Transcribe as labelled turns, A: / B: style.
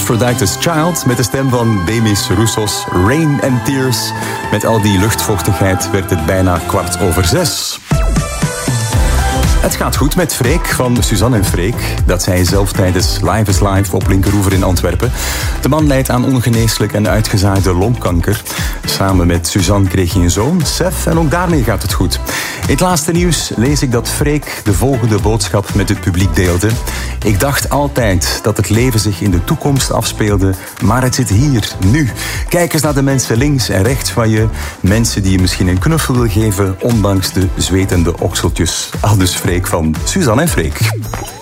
A: Aphrodite's Child met de stem van Demis Roussos. Rain and Tears. Met al die luchtvochtigheid werd het bijna 6:15. Het gaat goed met Freek van Suzanne en Freek. Dat zei hij zelf tijdens Live is Live op Linkeroever in Antwerpen. De man lijdt aan ongeneeslijk en uitgezaagde longkanker. Samen met Suzanne kreeg hij een zoon, Sef, en ook daarmee gaat het goed. In het laatste nieuws lees ik dat Freek de volgende boodschap met het publiek deelde. Ik dacht altijd dat het leven zich in de toekomst afspeelde, maar het zit hier, nu. Kijk eens naar de mensen links en rechts van je. Mensen die je misschien een knuffel wil geven, ondanks de zwetende okseltjes. Aldus Freek van Suzanne en Freek.